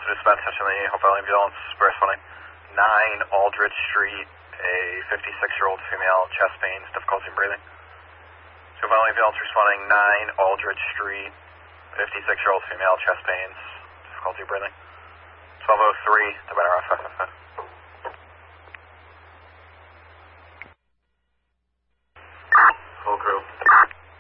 dispatch session on the Hope Valley Ambulance, responding 9 Aldrich Street, a 56-year-old female, chest pains, difficulty in breathing. Hope Valley Ambulance responding 9 Aldrich Street, 56-year-old female, chest pains, difficulty breathing. 1203 to Banner 555.